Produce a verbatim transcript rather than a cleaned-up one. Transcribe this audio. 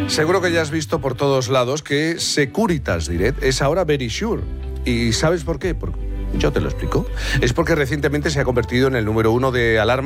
Seguro que ya has visto por todos lados que Securitas Direct es ahora Verisure. ¿Y sabes por qué? Porque yo te lo explico. Es porque recientemente se ha convertido en el número uno de alarmas